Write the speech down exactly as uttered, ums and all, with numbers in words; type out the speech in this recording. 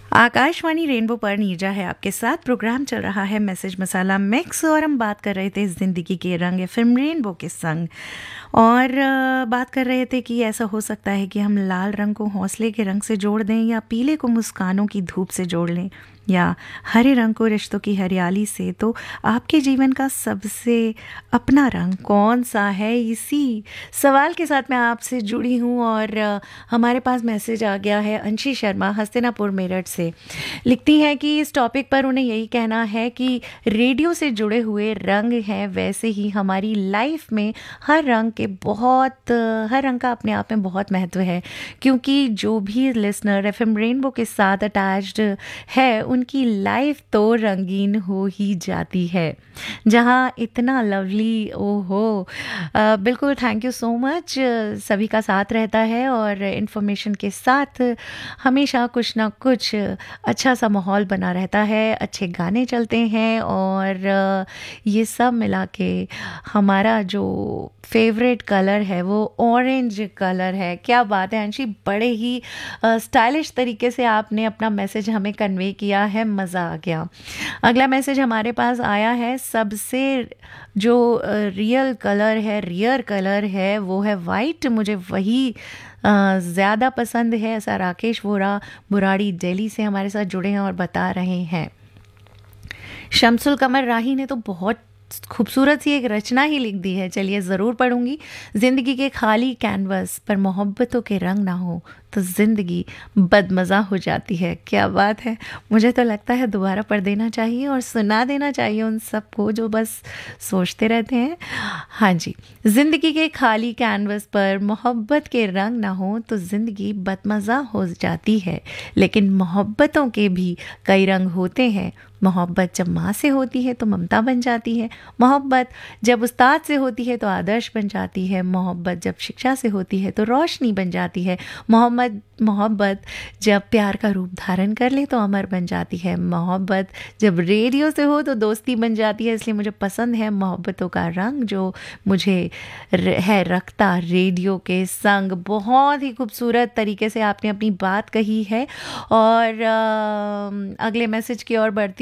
Akashvani rainbow पर नीरजा है आपके साथ। प्रोग्राम चल रहा है मैसेज मसाला मिक्स और हम बात कर रहे थे ज़िंदगी के रंग फिल्म रेनबो के संग। और अ, बात कर रहे थे कि ऐसा हो सकता है कि हम लाल रंग को हौसले के रंग से जोड़ दें, या पीले को मुस्कानों की धूप से जोड़ लें, या हरे रंग को रिश्तों की हरियाली से। तो आपके जीवन का सबसे अपना रंग कौन सा है? इसी सवाल के साथ मैं आपसे जुड़ी हूँ और अ, हमारे पास मैसेज आ गया है। अंशी शर्मा हस्तिनापुर मेरठ से लिखती हैं कि इस टॉपिक पर उन्हें यही कहना है कि रेडियो से जुड़े हुए रंग हैं, वैसे ही हमारी लाइफ में हर रंग के बहुत अ, हर रंग का अपने आप में बहुत महत्व है, क्योंकि जो भी लिसनर एफएम रेनबो के साथ अटैच्ड है उनकी लाइफ तो रंगीन हो ही जाती है। जहाँ इतना लवली, ओहो, अ, बिल्कुल, थैंक यू सो मच। सभी का साथ रहता है और इन्फॉर्मेशन के साथ हमेशा कुछ ना कुछ अच्छा सा माहौल बना रहता है, अच्छे गाने चलते हैं और अ, ये सब मिला के हमारा जो फेवरेट कलर है वो ऑरेंज कलर है। क्या बात है अंशी, बड़े ही स्टाइलिश तरीके से आपने अपना मैसेज हमें कन्वे किया है, मज़ा आ गया। अगला मैसेज हमारे पास आया है। सबसे जो रियल कलर है, रियर कलर है, वो है वाइट। मुझे वही ज़्यादा पसंद है। ऐसा राकेश वोरा बुराड़ी दिल्ली से हमारे साथ जुड़े हैं और बता रहे हैं। शमसुल कमर राही ने तो बहुत खूबसूरत सी एक रचना ही लिख दी है, चलिए ज़रूर पढ़ूंगी। ज़िंदगी के खाली कैनवस पर मोहब्बतों के रंग ना हो तो ज़िंदगी बदमज़ा हो जाती है। क्या बात है, मुझे तो लगता है दोबारा पढ़ देना चाहिए और सुना देना चाहिए उन सबको जो बस सोचते रहते हैं। हाँ जी, ज़िंदगी के खाली कैनवस पर मोहब्बत के रंग ना हो तो ज़िंदगी बदमज़ा हो जाती है, लेकिन मोहब्बतों के भी कई रंग होते हैं। मोहब्बत जब माँ से होती है तो ममता बन जाती है, मोहब्बत जब उस्ताद से होती है तो आदर्श बन जाती है, मोहब्बत जब शिक्षा से होती है तो रोशनी बन जाती है, मोहब्बत मोहब्बत जब प्यार का रूप धारण कर ले तो अमर बन जाती है, मोहब्बत जब रेडियो से हो तो दोस्ती बन जाती है। इसलिए मुझे पसंद है मोहब्बतों का रंग जो मुझे है रखता रेडियो के संग। बहुत ही खूबसूरत तरीके से आपने अपनी बात कही है। और अ, अगले मैसेज की ओर बढ़ती